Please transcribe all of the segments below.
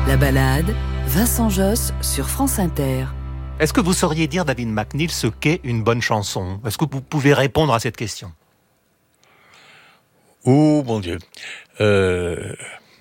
La balade, Vincent Josse sur France Inter. Est-ce que vous sauriez dire, David McNeill, ce qu'est une bonne chanson ? Est-ce que vous pouvez répondre à cette question ? Oh mon Dieu. Je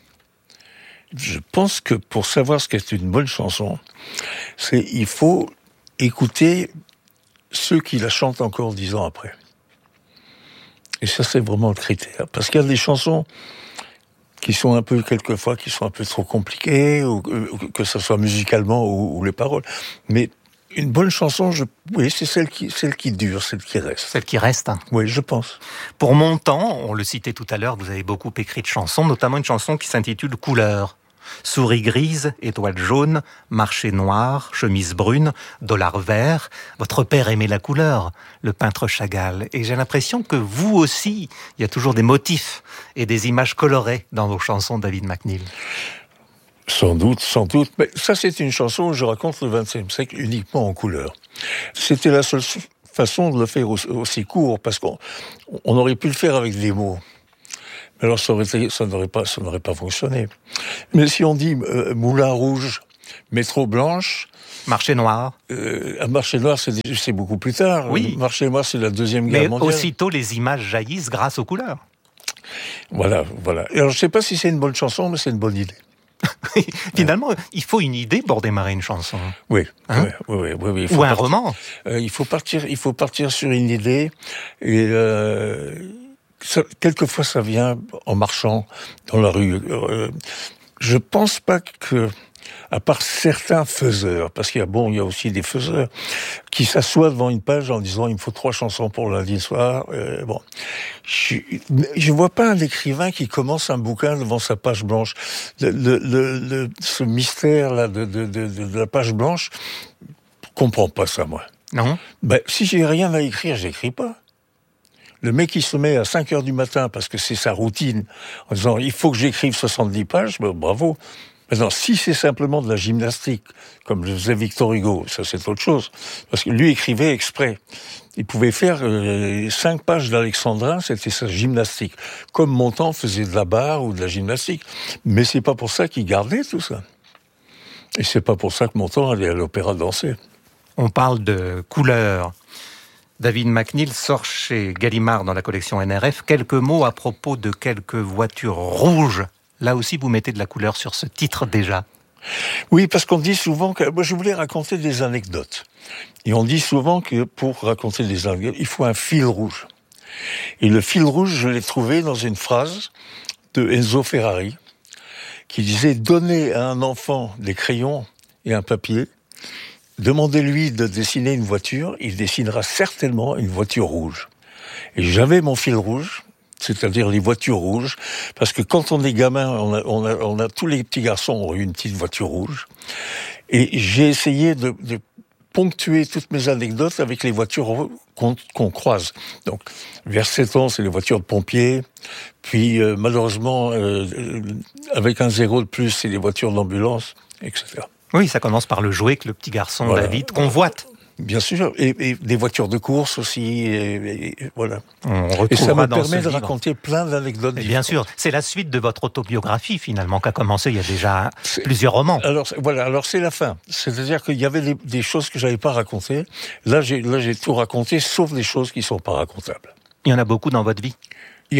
pense que pour savoir ce qu'est une bonne chanson, il faut écouter ceux qui la chantent encore 10 ans après. Et ça, c'est vraiment le critère. Parce qu'il y a des chansons qui sont un peu, quelquefois, qui sont un peu trop compliquées, ou que ce soit musicalement ou les paroles. Mais une bonne chanson, oui, c'est celle qui dure, celle qui reste. Celle qui reste, hein. Oui, je pense. Pour mon temps, on le citait tout à l'heure, vous avez beaucoup écrit de chansons, notamment une chanson qui s'intitule « Couleur ». Souris grise, étoile jaune, marché noir, chemise brune, dollar vert. Votre père aimait la couleur, le peintre Chagall. Et j'ai l'impression que vous aussi, il y a toujours des motifs et des images colorées dans vos chansons, David McNeill. Sans doute. Mais ça, c'est une chanson où je raconte le XXe siècle uniquement en couleur. C'était la seule façon de le faire aussi court, parce qu'on aurait pu le faire avec des mots. Alors ça n'aurait pas fonctionné. Mais si on dit Moulin Rouge, Métro Blanche... Marché Noir. Marché Noir, c'est beaucoup plus tard. Oui. Marché Noir, c'est la Deuxième Guerre mondiale. Mais aussitôt, les images jaillissent grâce aux couleurs. Voilà. Et alors, je ne sais pas si c'est une bonne chanson, mais c'est une bonne idée. Finalement, il faut une idée pour démarrer une chanson. Oui. Hein ? Oui. Ou un roman. Il faut partir sur une idée et... quelquefois, ça vient en marchant dans la rue. Je pense pas que, à part certains faiseurs, parce qu'il y a aussi des faiseurs qui s'assoient devant une page en disant il me faut 3 chansons pour lundi soir. Je vois pas un écrivain qui commence un bouquin devant sa page blanche. Ce mystère là de la page blanche, je comprends pas ça, moi. Non. Si j'ai rien à écrire, j'écris pas. Le mec qui se met à 5h du matin parce que c'est sa routine, en disant il faut que j'écrive 70 pages, bravo. Maintenant, si c'est simplement de la gymnastique, comme le faisait Victor Hugo, ça c'est autre chose. Parce que lui écrivait exprès. Il pouvait faire 5 pages d'Alexandrin, c'était sa gymnastique. Comme Montand faisait de la barre ou de la gymnastique. Mais c'est pas pour ça qu'il gardait tout ça. Et c'est pas pour ça que Montand allait à l'opéra danser. On parle de couleurs. David McNeill sort chez Gallimard dans la collection NRF quelques mots à propos de quelques voitures rouges. Là aussi, vous mettez de la couleur sur ce titre déjà. Oui, parce qu'on dit souvent que... Moi, je voulais raconter des anecdotes. Et on dit souvent que pour raconter des anecdotes, il faut un fil rouge. Et le fil rouge, je l'ai trouvé dans une phrase de Enzo Ferrari qui disait « Donnez à un enfant des crayons et un papier, demandez-lui de dessiner une voiture, il dessinera certainement une voiture rouge. » Et j'avais mon fil rouge, c'est-à-dire les voitures rouges, parce que quand on est gamin, on a tous les petits garçons ont eu une petite voiture rouge. Et j'ai essayé de ponctuer toutes mes anecdotes avec les voitures qu'on croise. Donc, vers 7 ans, c'est les voitures de pompiers. Puis, malheureusement, avec un 0 de plus, c'est les voitures d'ambulance, etc. Oui, ça commence par le jouet que le petit garçon David convoite. Bien sûr, et des voitures de course aussi, et voilà. Et ça me permet de raconter plein d'anecdotes différentes. Bien sûr, c'est la suite de votre autobiographie finalement, qui a commencé il y a déjà plusieurs romans. Alors c'est la fin. C'est-à-dire qu'il y avait des choses que j'avais pas racontées. Là, j'ai tout raconté, sauf des choses qui sont pas racontables. Il y en a beaucoup dans votre vie. Irracontables ?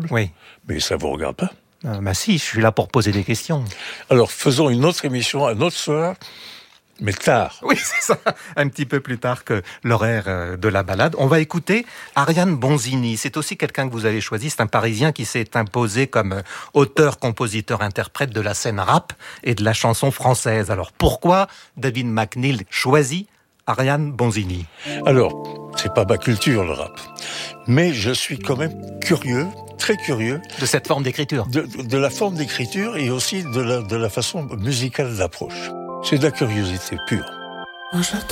Oui. Mais ça vous regarde pas. Si, je suis là pour poser des questions. Alors, faisons une autre émission un autre soir. Mais tard. Oui, c'est ça. Un petit peu plus tard que l'horaire de la balade. On va écouter Ariane Bonzini. C'est aussi quelqu'un que vous avez choisi. C'est un Parisien qui s'est imposé comme auteur, compositeur, interprète de la scène rap et de la chanson française. Alors, pourquoi David McNeill choisit Ariane Bonzini ? Alors, c'est pas ma culture, le rap. Mais je suis quand même curieux, très curieux. De cette forme d'écriture. De la forme d'écriture et aussi de la façon musicale d'approche. C'est de la curiosité pure. Moi j'attends.